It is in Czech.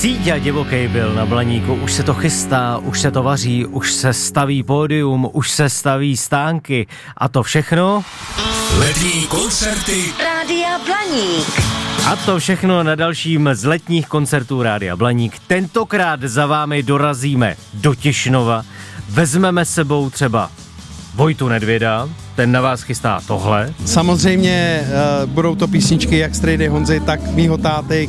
Síťa divokej byl na Blaníku, už se to chystá, už se to vaří, už se staví pódium, už se staví stánky a to všechno... Letní koncerty Rádia Blaník. A to všechno na dalším z letních koncertů Rádia Blaník. Tentokrát za vámi dorazíme do Tišnova, vezmeme sebou třeba Vojtu Nedvěda, ten na vás chystá tohle. Samozřejmě budou to písničky jak Strejdy Honzy, tak mýho táty,